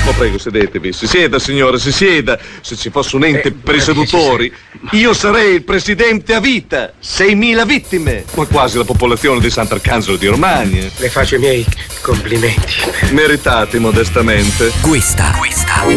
Ma prego, sedetevi. Si sieda, signore, si sieda. Se ci fosse un ente per i seduttori, io sarei il presidente a vita. 6.000 vittime. Ma quasi la popolazione di Sant'Arcangelo di Romagna. Le faccio i miei complimenti. Meritati, modestamente. Questa